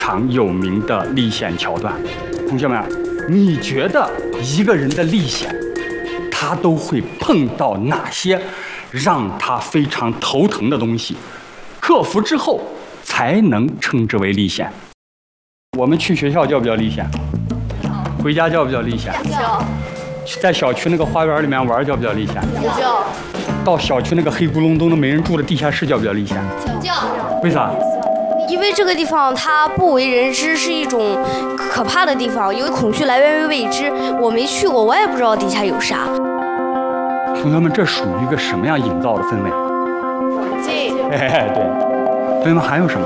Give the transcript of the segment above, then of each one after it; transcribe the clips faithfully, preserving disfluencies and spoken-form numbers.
常有名的历险桥段。同学们，你觉得一个人的历险，他都会碰到哪些让他非常头疼的东西？克服之后才能称之为历险。我们去学校叫不叫历险？回家叫不叫历险？ 叫。 在小区那个花园里面玩叫不叫历险？ 叫。 到小区那个黑咕隆咚的没人住的地下室叫不叫历险？ 叫。 为啥？ 因为这个地方它不为人知，是一种可怕的地方，因为恐惧来源于未知。我没去过，我也不知道底下有啥。 同学们，这属于一个什么样营造的氛围？ 这。 哎，对。同学们还有什么？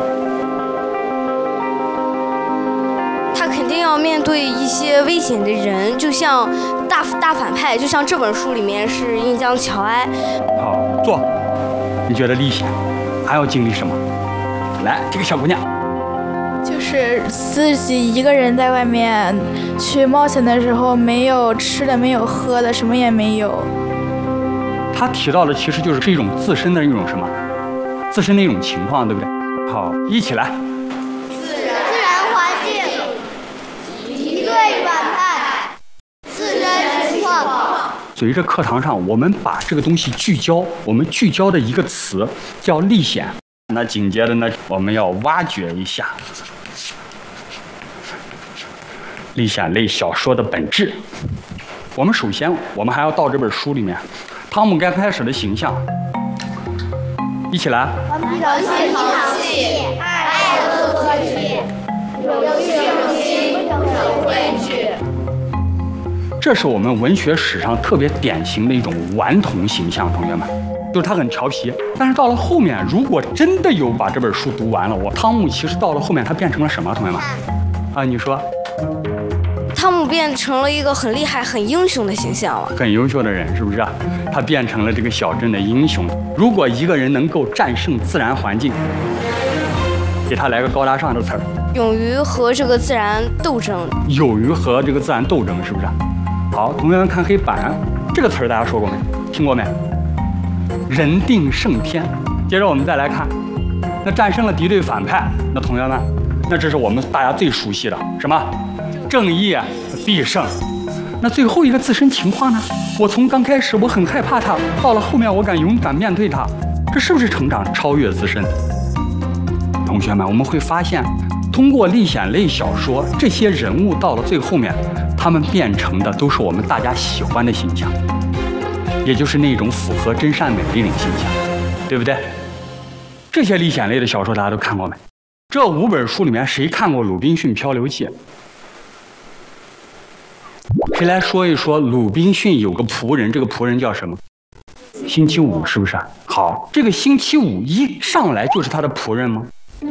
他肯定要面对一些危险的人，就像大大反派，就像这本书里面是印江乔埃。 好，坐。你觉得历险还要经历什么？来，这个小姑娘， 就是自己一个人在外面去冒险的时候，没有吃的，没有喝的，什么也没有。 她提到的其实就是一种自身的一种什么，自身的一种情况，对不对？好，一起来。 自然自然环境，敌对反派，自身情况。 随着课堂上，我们把这个东西聚焦，我们聚焦的一个词叫历险。那紧接着呢，我们要挖掘一下历险类小说的本质。我们首先，我们还要到这本书里面，汤姆刚开始的形象，一起来。 顽皮淘气，淘气，爱恶和气，有趣有心，有规矩。 这是我们文学史上特别典型的一种顽童形象，同学们。就是他很调皮，但是到了后面，如果真的有把这本书读完了，我汤姆其实到了后面他变成了什么？同学们，啊，你说？ 汤姆变成了一个很厉害、很英雄的形象了， 很优秀的人，是不是？他变成了这个小镇的英雄。如果一个人能够战胜自然环境，给他来个高大上的词儿， 勇于和这个自然斗争， 勇于和这个自然斗争，是不是？好，同学们看黑板，这个词儿大家说过没？听过没？人定胜天。接着我们再来看，那战胜了敌对反派，那同学们，那这是我们大家最熟悉的什么？正义必胜。那最后一个自身情况呢？我从刚开始我很害怕他，到了后面我敢勇敢面对他，这是不是成长超越自身？同学们，我们会发现，通过历险类小说，这些人物到了最后面，他们变成的都是我们大家喜欢的形象。也就是那种符合真善美的一种形象，对不对？这些历险类的小说大家都看过没？这五本书里面，谁看过《鲁滨逊漂流记》？谁来说一说鲁滨逊有个仆人，这个仆人叫什么？星期五，是不是？好，这个星期五一上来就是他的仆人吗？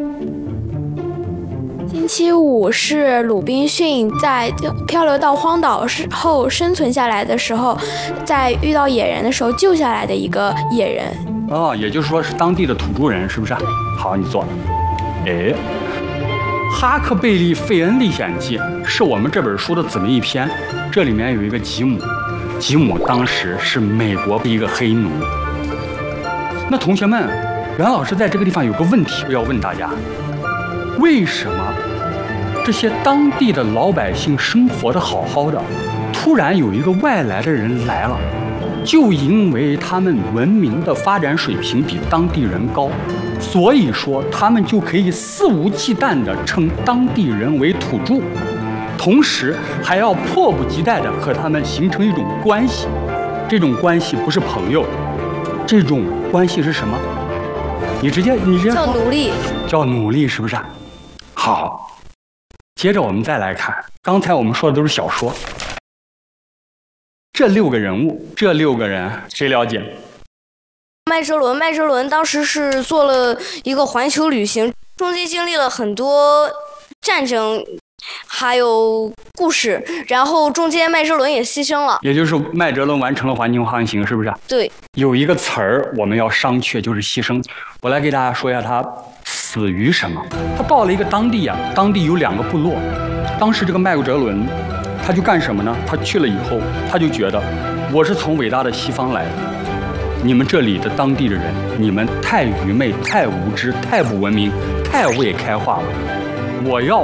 星期五是鲁滨逊在漂流到荒岛后生存下来的时候，在遇到野人的时候救下来的一个野人。 哦，也就是说是当地的土著人，是不是？好，你做。哎，《哈克贝利·费恩历险记》是我们这本书的姊妹一篇，这里面有一个吉姆，吉姆当时是美国的一个黑奴。那同学们，袁老师在这个地方有个问题要问大家。为什么这些当地的老百姓生活的好好的，突然有一个外来的人来了，就因为他们文明的发展水平比当地人高，所以说他们就可以肆无忌惮地称当地人为土著，同时还要迫不及待地和他们形成一种关系。这种关系不是朋友，这种关系是什么？你直接你直接叫奴隶， 叫奴隶，是不是？好，接着我们再来看，刚才我们说的都是小说，这六个人物，这六个人谁了解？ 麦哲伦，麦哲伦当时是做了一个环球旅行，中间经历了很多战争，还有故事，然后中间麦哲伦也牺牲了， 也就是麦哲伦完成了环球航行，是不是？ 对。 有一个词儿我们要商榷，就是牺牲。我来给大家说一下他死于什么。他到了一个当地啊，当地有两个部落，当时这个麦哲伦他就干什么呢？他去了以后，他就觉得我是从伟大的西方来的，你们这里的当地的人，你们太愚昧、太无知、太不文明、太未开化了。 我要